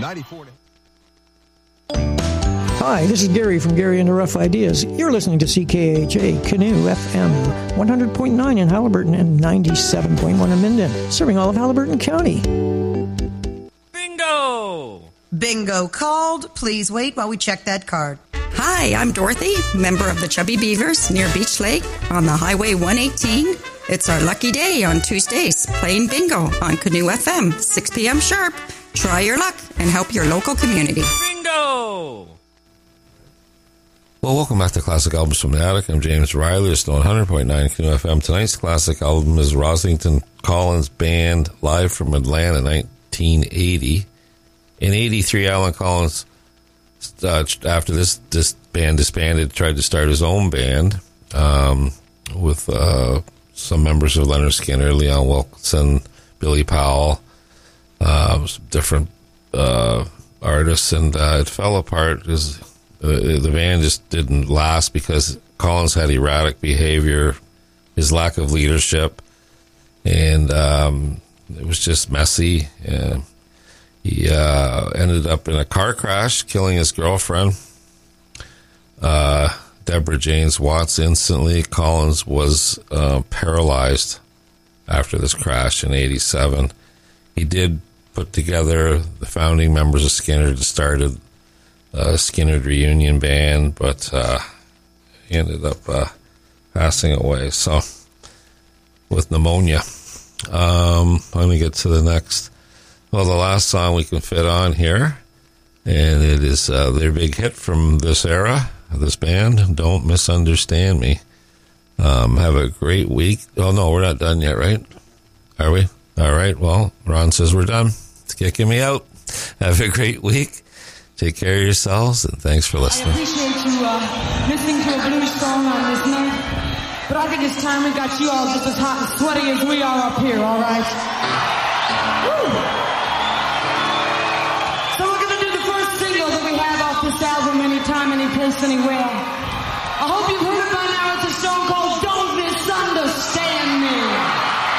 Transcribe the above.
94. Hi, this is Gary from Gary and the Rough Ideas. You're listening to CKHA Canoe FM, 100.9 in Halliburton and 97.1 in Minden, serving all of Halliburton County. Bingo! Bingo called. Please wait while we check that card. Hi, I'm Dorothy, member of the Chubby Beavers near Beach Lake on the Highway 118. It's our lucky day on Tuesdays, playing bingo on Canoe FM, 6 p.m. sharp. Try your luck and help your local community. Bingo! Well, welcome back to Classic Albums from the Attic. I'm James Riley. It's 100.9 Canoe FM. Tonight's classic album is Roslington Collins Band, live from Atlanta, 1980. In 83, Alan Collins, after this band disbanded, tried to start his own band with some members of Leonard Skinner, Leon Wilkinson, Billy Powell, some different artists, and it fell apart because the band just didn't last because Collins had erratic behavior, his lack of leadership, and it was just messy. He ended up in a car crash, killing his girlfriend, Deborah James Watts, instantly. Collins was paralyzed after this crash in 87. He did put together the founding members of Skinner to start a Skinner reunion band, but he ended up passing away. So, with pneumonia. Let me get to the next. Well, the last song we can fit on here, and it is their big hit from this era, this band, Don't Misunderstand Me. Have a great week. Oh, no, we're not done yet, right? Are we? All right, well, Ron says we're done. It's kicking me out. Have a great week. Take care of yourselves, and thanks for listening. I appreciate you listening to a blues song on this night, but I think it's time we got you all just as hot and sweaty as we are up here, all right? Woo! So we're going to do the first single that we have off this album, Anytime, Any Place, Anywhere. I hope you've heard it by now. It's a song called